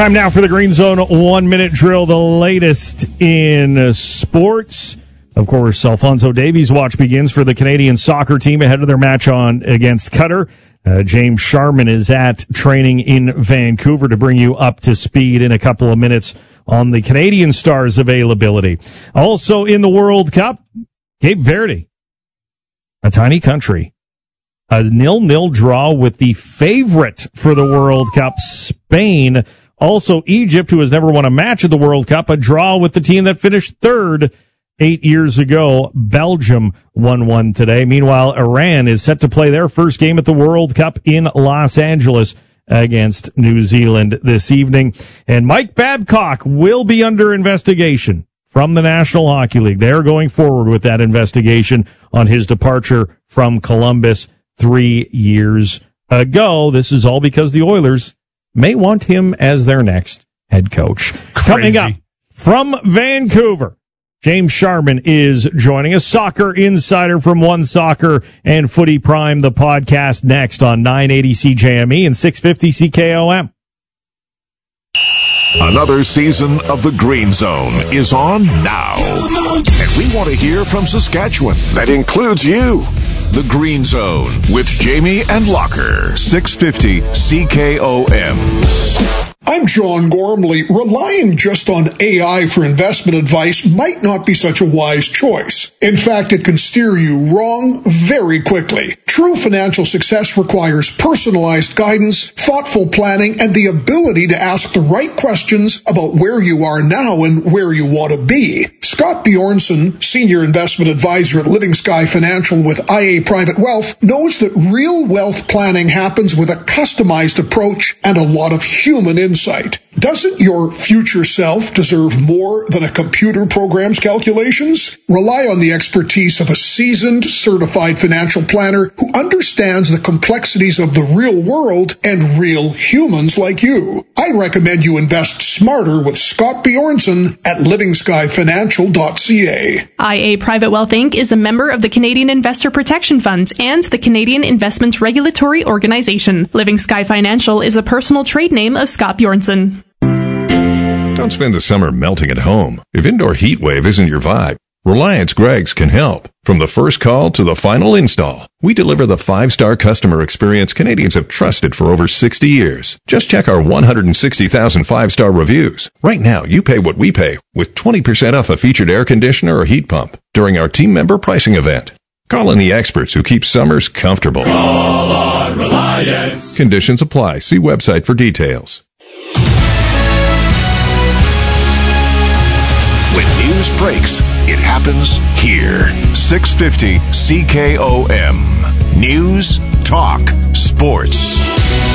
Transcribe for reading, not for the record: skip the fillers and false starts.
Time now for the Green Zone 1-minute drill, the latest in sports. Of course, Alphonso Davies' watch begins for the Canadian soccer team ahead of their match against Qatar. James Sharman is at training in Vancouver to bring you up to speed in a couple of minutes on the Canadian Stars' availability. Also in the World Cup, Cape Verde, a tiny country. A 0-0 draw with the favorite for the World Cup, Spain. Also, Egypt, who has never won a match at the World Cup, a draw with the team that finished third 8 years ago. Belgium 1-1 today. Meanwhile, Iran is set to play their first game at the World Cup in Los Angeles against New Zealand this evening. And Mike Babcock will be under investigation from the National Hockey League. They're going forward with that investigation on his departure from Columbus 3 years ago. This is all because the Oilers may want him as their next head coach. Crazy. Coming up from Vancouver, James Sharman is joining us, soccer insider from One Soccer and Footy Prime, the podcast next on 980 CJME and 650 CKOM. Another season of the Green Zone is on now. And we want to hear from Saskatchewan. That includes you. The Green Zone with Jamie and Locker. 650 CKOM. I'm John Gormley. Relying just on AI for investment advice might not be such a wise choice. In fact, it can steer you wrong very quickly. True financial success requires personalized guidance, thoughtful planning, and the ability to ask the right questions about where you are now and where you want to be. Scott Bjornson, Senior Investment Advisor at Living Sky Financial with IA Private Wealth, knows that real wealth planning happens with a customized approach and a lot of human insight. Doesn't your future self deserve more than a computer program's calculations? Rely on the expertise of a seasoned, certified financial planner who understands the complexities of the real world and real humans like you. I recommend you invest smarter with Scott Bjornson at livingskyfinancial.ca. IA Private Wealth Inc. is a member of the Canadian Investor Protection Funds and the Canadian Investments Regulatory Organization. Living Sky Financial is a personal trade name of Scott Bjornson. Don't spend the summer melting at home. If indoor heat wave isn't your vibe, Reliance Greggs can help. From the first call to the final install, we deliver the 5-star customer experience Canadians have trusted for over 60 years. Just check our 160,000 5-star reviews. Right now, you pay what we pay with 20% off a featured air conditioner or heat pump during our team member pricing event. Call in the experts who keep summers comfortable. Call on Reliance. Conditions apply. See website for details. When news breaks, it happens here. 650 CKOM. News, talk, sports.